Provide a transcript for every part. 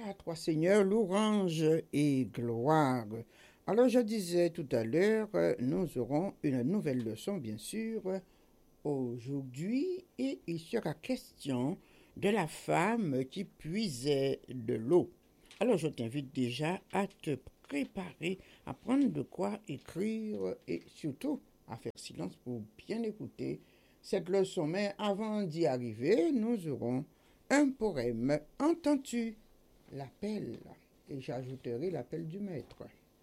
à toi, Seigneur, louange et gloire. Alors, je disais tout à l'heure, nous aurons une nouvelle leçon, bien sûr, aujourd'hui, et il sera question de la femme qui puisait de l'eau. Alors, je t'invite déjà à te préparer, à prendre de quoi écrire et surtout à faire silence pour bien écouter cette leçon. Mais avant d'y arriver, nous aurons un poème. Entends-tu l'appel? Et j'ajouterai l'appel du maître.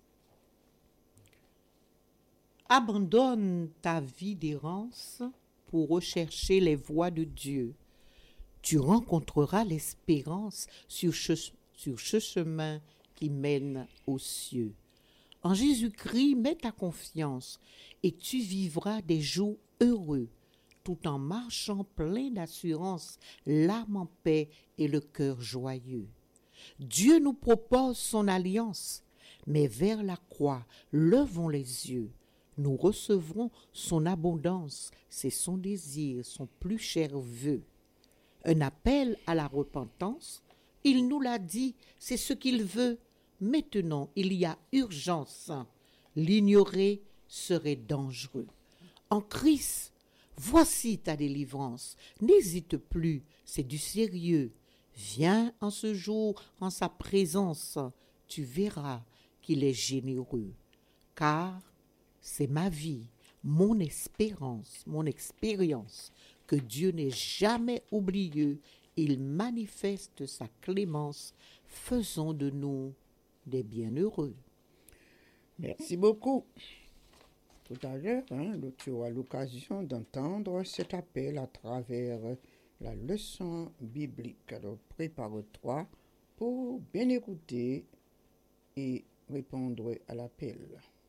Abandonne ta vie d'errance pour rechercher les voies de Dieu. Tu rencontreras l'espérance sur ce chemin qui mène aux cieux. En Jésus-Christ, mets ta confiance et tu vivras des jours heureux, tout en marchant plein d'assurance, l'âme en paix et le cœur joyeux. Dieu nous propose son alliance, mais vers la croix, levons les yeux. Nous recevrons son abondance, c'est son désir, son plus cher vœu. Un appel à la repentance, il nous l'a dit, c'est ce qu'il veut. Maintenant, il y a urgence. L'ignorer serait dangereux. En Christ, voici ta délivrance. N'hésite plus, c'est du sérieux. Viens en ce jour en sa présence, tu verras qu'il est généreux. Car c'est ma vie, mon espérance, mon expérience, que Dieu n'est jamais oublieux. Il manifeste sa clémence. Faisons de nous des bienheureux. Merci beaucoup. Tout à l'heure, tu auras l'occasion d'entendre cet appel à travers la leçon biblique. Alors prépare-toi pour bien écouter et répondre à l'appel.